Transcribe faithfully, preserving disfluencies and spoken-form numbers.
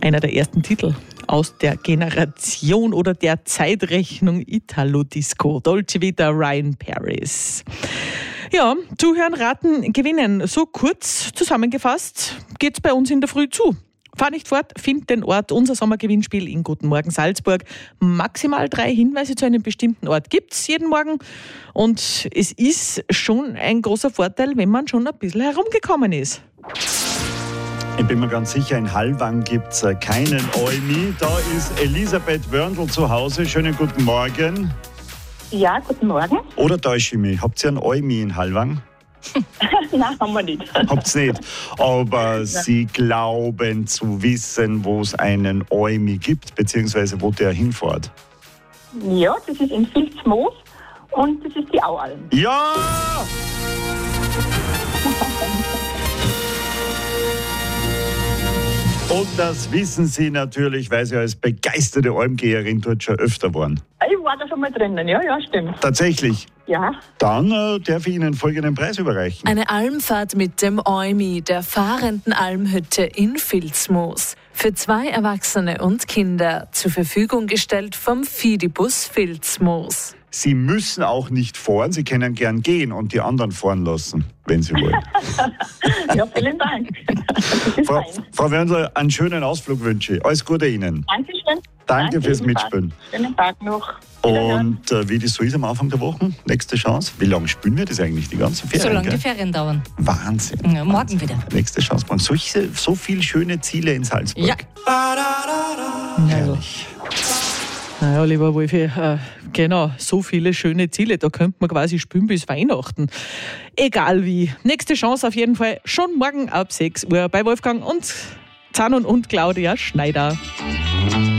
Einer der ersten Titel aus der Generation oder der Zeitrechnung Italo-Disco. Dolce Vita, Ryan Paris. Ja, zuhören, raten, gewinnen. So kurz zusammengefasst geht's bei uns in der Früh zu. Fahr nicht fort, find den Ort, unser Sommergewinnspiel in Guten Morgen Salzburg. Maximal drei Hinweise zu einem bestimmten Ort gibt's jeden Morgen. Und es ist schon ein großer Vorteil, wenn man schon ein bisschen herumgekommen ist. Ich bin mir ganz sicher, in Hallwang gibt es keinen Eumi. Da ist Elisabeth Wörndl zu Hause. Schönen guten Morgen. Ja, guten Morgen. Oder täusche ich mich? Habt ihr einen Eumi in Hallwang? Nein, haben wir nicht. Habt's nicht. Aber ja. Sie glauben zu wissen, wo es einen Eumi gibt, beziehungsweise wo der hinfährt. Ja, das ist in Vilsmoos und das ist die Aualm. Ja! Und das wissen Sie natürlich, weil Sie als begeisterte Almgeherin dort schon öfter waren. Ich war da schon mal drinnen, ja, ja, stimmt. Tatsächlich? Ja. Dann äh, darf ich Ihnen folgenden Preis überreichen. Eine Almfahrt mit dem Eumi, der fahrenden Almhütte in Vilsmoos. Für zwei Erwachsene und Kinder zur Verfügung gestellt vom Fidibus Vilsmoos. Sie müssen auch nicht fahren, Sie können gern gehen und die anderen fahren lassen, wenn Sie wollen. Ja, vielen Dank. Frau, Frau Wörndl, einen schönen Ausflug wünsche ich. Alles Gute Ihnen. Dankeschön. Danke, Danke fürs ebenfalls. Mitspielen. Schönen Tag noch. Und äh, wie das so ist am Anfang der Woche, nächste Chance. Wie lange spielen wir das eigentlich, die ganzen Ferien? Solange gell? die Ferien dauern. Wahnsinn. Ja, morgen Wahnsinn. wieder. Nächste Chance. Morgen. Solche, so viele schöne Ziele in Salzburg. Ja. Herrlich. Naja, lieber Wolfi, äh, genau, so viele schöne Ziele, da könnte man quasi spielen bis Weihnachten. Egal wie. Nächste Chance auf jeden Fall schon morgen ab sechs Uhr bei Wolfgang und Zanon und Claudia Schneider.